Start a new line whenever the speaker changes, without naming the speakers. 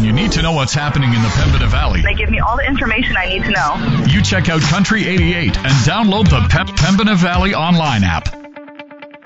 when you need to know what's happening in the Pembina Valley.
They give me all the information I need to know.
You check out Country 88 and download the Pembina Valley online app.